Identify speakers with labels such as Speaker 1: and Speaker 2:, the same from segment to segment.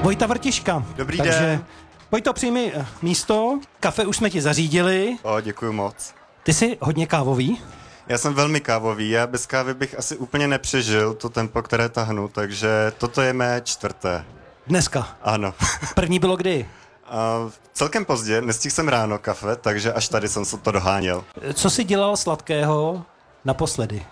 Speaker 1: Vojta Vrtiška.
Speaker 2: Dobrý den.
Speaker 1: Vojto, přijmi místo, kafe už jsme ti zařídili.
Speaker 2: Děkuju moc.
Speaker 1: Ty jsi hodně kávový?
Speaker 2: Já jsem velmi kávový, já bez kávy bych asi úplně nepřežil to tempo, které tahnu, takže toto je mé čtvrté.
Speaker 1: Dneska?
Speaker 2: Ano.
Speaker 1: První bylo kdy?
Speaker 2: Celkem pozdě, nestihl jsem ráno kafe, takže až tady jsem se to doháněl.
Speaker 1: Co jsi dělal sladkého naposledy?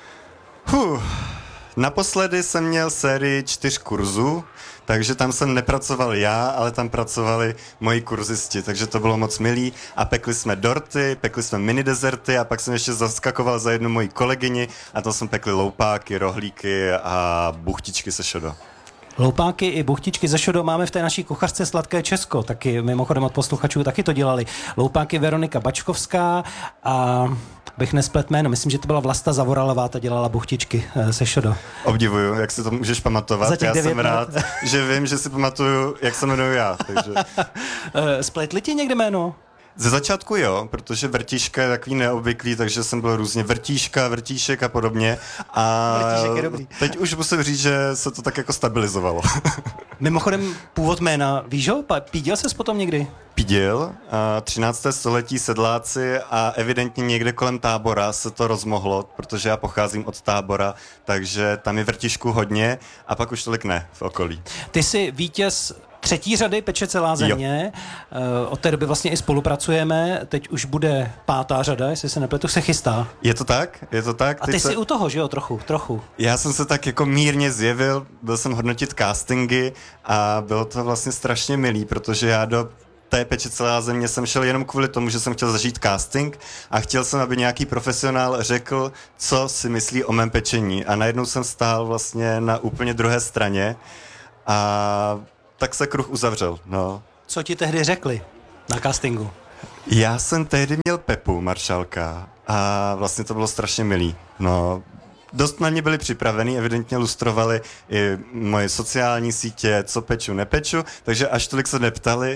Speaker 2: Naposledy jsem měl sérii 4 kurzů, takže tam jsem nepracoval já, ale tam pracovali moji kurzisti, takže to bylo moc milý a pekli jsme dorty, pekli jsme mini dezerty a pak jsem ještě zaskakoval za jednu moji kolegyni a tam jsme pekli loupáky, rohlíky a buchtičky se šodo.
Speaker 1: Loupáky i buchtičky ze šodo máme v té naší kuchařce Sladké Česko, taky mimochodem od posluchačů taky to dělali. Loupáky Veronika Bačkovská a bych nesplet jméno, myslím, že to byla Vlasta Zavoralová, ta dělala buchtičky se šodo.
Speaker 2: Obdivuju, jak si to můžeš pamatovat. Já jsem rád, že vím, že si pamatuju, jak se jmenuju já. Takže...
Speaker 1: Spletli ti někde jméno?
Speaker 2: Ze začátku jo, protože Vrtiška je takový neobvyklý, takže jsem byl různě Vrtíška, Vrtíšek a podobně. A
Speaker 1: Vrtíšek je dobrý.
Speaker 2: Teď už musím říct, že se to tak jako stabilizovalo.
Speaker 1: Mimochodem původ jména, víš ho? Píděl ses potom někdy?
Speaker 2: Píděl, 13. století sedláci a evidentně někde kolem Tábora se to rozmohlo, protože já pocházím od Tábora, takže tam je Vrtišku hodně a pak už tolik ne v okolí.
Speaker 1: Ty jsi vítěz 3. řady Peče celá země, od té doby vlastně i spolupracujeme, teď už bude 5. řada, jestli se nepletu, se chystá.
Speaker 2: Je to tak?
Speaker 1: A ty jsi u toho, že jo, trochu?
Speaker 2: Já jsem se tak jako mírně zjevil, byl jsem hodnotit castingy a bylo to vlastně strašně milý, protože já do té Peče celá země jsem šel jenom kvůli tomu, že jsem chtěl zažít casting a chtěl jsem, aby nějaký profesionál řekl, co si myslí o mém pečení a najednou jsem stál vlastně na úplně druhé straně a tak se kruh uzavřel, no.
Speaker 1: Co ti tehdy řekli na castingu?
Speaker 2: Já jsem tehdy měl Pepu, maršálka, a vlastně to bylo strašně milý, no. Dost na mě byli připraveni, evidentně lustrovali i moje sociální sítě, co peču, nepeču, takže až tolik se neptali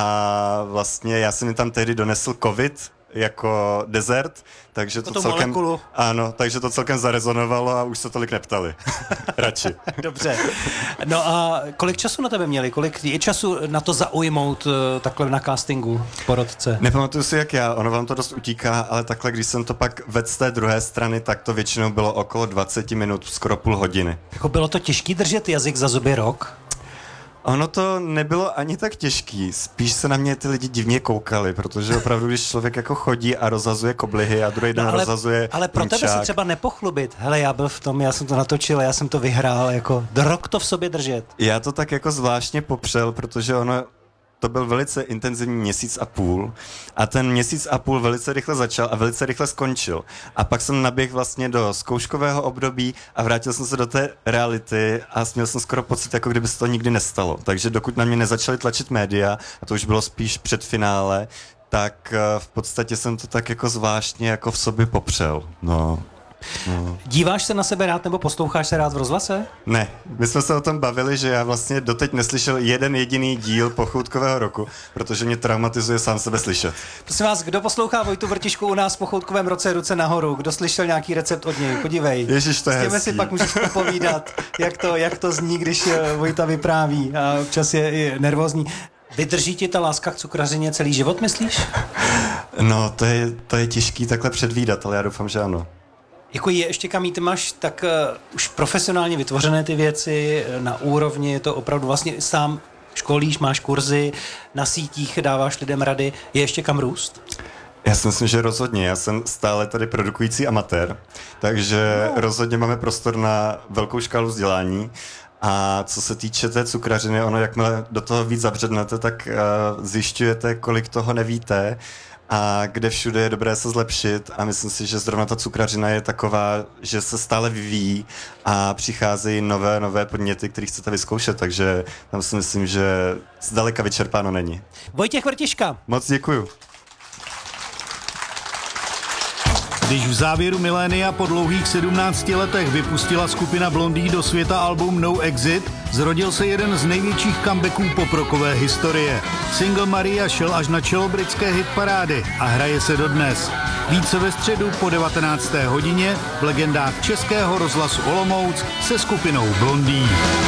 Speaker 2: a vlastně já jsem mi tam tehdy donesl covid jako dezert, takže to celkem, ano, takže to celkem zarezonovalo a už se tolik neptali. Radši.
Speaker 1: Dobře. No a kolik času na tebe měli? Kolik je času na to zaujmout takhle na castingu porodce?
Speaker 2: Nepamatuju si jak já, ono vám to dost utíká, ale takhle, když jsem to pak vedl z té druhé strany, tak to většinou bylo okolo 20 minut, skoro půl hodiny.
Speaker 1: Jako bylo to těžký držet jazyk za zuby rok?
Speaker 2: Ono to nebylo ani tak těžký, spíš se na mě ty lidi divně koukali, protože opravdu, když člověk jako chodí a rozhazuje koblihy a druhý den rozhazuje
Speaker 1: ale pro tebe se třeba nepochlubit. Hele, já byl v tom, já jsem to natočil, já jsem to vyhrál, jako rok to v sobě držet.
Speaker 2: Já to tak jako zvláštně popřel, protože ono to byl velice intenzivní měsíc a půl a ten měsíc a půl velice rychle začal a velice rychle skončil. A pak jsem naběhl vlastně do zkouškového období a vrátil jsem se do té reality a měl jsem skoro pocit, jako kdyby se to nikdy nestalo. Takže dokud na mě nezačaly tlačit média, a to už bylo spíš před finále, tak v podstatě jsem to tak jako zvláštně jako v sobě popřel. No.
Speaker 1: Díváš se na sebe rád nebo posloucháš se rád v rozhlase?
Speaker 2: Ne, my jsme se o tom bavili, že já vlastně doteď neslyšel jeden jediný díl Pochoutkového roku, protože mě traumatizuje sám sebe slyšet.
Speaker 1: Prosím vás, kdo poslouchá Vojtu Vrtišku u nás v Pochoutkovém roce, ruce nahoru? Kdo slyšel nějaký recept od něj? Podívej.
Speaker 2: Ježiš, to je hezký.
Speaker 1: Si pak můžeš popovídat, jak to zní, když Vojta vypráví a občas je nervózní. Vydrží ti ta láska k cukrařině celý život, myslíš?
Speaker 2: No, to je těžký takhle předvídat, ale já doufám, že ano.
Speaker 1: Jako je ještě kam ty máš tak už profesionálně vytvořené ty věci, na úrovni, je to opravdu vlastně sám školíš, máš kurzy, na sítích dáváš lidem rady, je ještě kam růst?
Speaker 2: Já si myslím, že rozhodně. Já jsem stále tady produkující amatér, takže rozhodně máme prostor na velkou škálu vzdělání. A co se týče té cukrařiny, ono jakmile do toho víc zabřednete, tak zjišťujete, kolik toho nevíte a kde všude je dobré se zlepšit a myslím si, že zrovna ta cukrařina je taková, že se stále vyvíjí a přicházejí nové podněty, které chcete vyzkoušet, takže tam si myslím, že zdaleka vyčerpáno není.
Speaker 1: Vojtěch Vrtiška.
Speaker 2: Moc děkuju.
Speaker 3: Když v závěru milénia po dlouhých 17 letech vypustila skupina Blondie do světa album No Exit, zrodil se jeden z největších comebacků poprokové historie. Single Maria šel až na čelo britské hitparády a hraje se dodnes. Více ve středu po 19. hodině v legendách Českého rozhlasu Olomouc se skupinou Blondie.